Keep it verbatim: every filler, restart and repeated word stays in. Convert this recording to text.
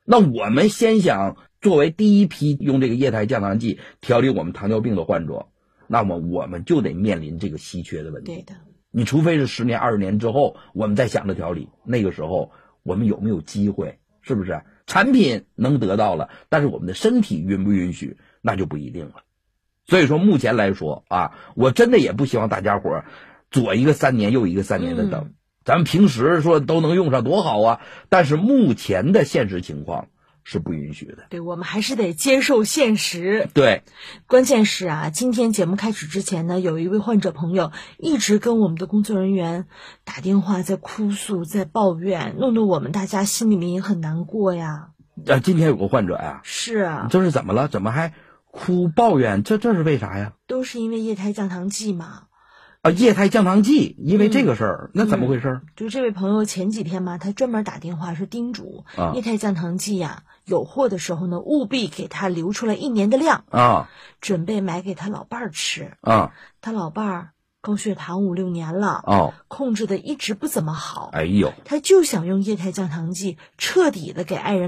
那我们先想作为第一批用这个液态降糖剂调理我们糖尿病的患者，那么我们就得面临这个稀缺的问题。 对的， 你除非是十年二十年之后我们再想着调理，那个时候我们有没有机会，是不是？产品能得到了，但是我们的身体允不允许，那就不一定了。所以说目前来说啊，我真的也不希望大家伙左一个三年右一个三年的等、嗯、咱们平时说都能用上多好啊，但是目前的现实情况是不允许的。 对，我们还是得接受现实。 对， 关键是啊，今天节目开始之前呢，有一位患者朋友一直跟我们的工作人员打电话，在哭诉，在抱怨，弄得我们大家心里面也很难过呀。 啊，今天有个患者呀， 是啊， 这是怎么了？怎么还哭抱怨？这这是为啥呀？ 都是因为液态降糖剂嘛。 啊，液态降糖剂，因为这个事儿、嗯，那怎么回事、嗯？ 就这位朋友前几天嘛，他专门打电话是叮嘱、啊、液态降糖剂呀、啊，有货的时候呢，务必给他留出来一年的量啊， 准备买给他老伴儿吃啊。 他老伴儿高血糖五六年了， 哦， 控制的一直不怎么好。 哎呦， 他就想用液态降糖剂彻底的给爱人